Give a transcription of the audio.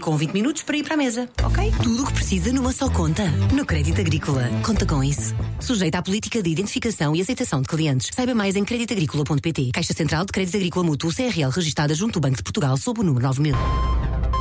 com 20 minutos para ir para a mesa, ok? Tudo o que precisa numa só conta. No Crédito Agrícola. Conta com isso. Sujeita à política de identificação e aceitação de clientes. Saiba mais em creditagricola.pt. Caixa Central de Crédito Agrícola Mútuo CRL registada junto ao Banco de Portugal sob o número 9000.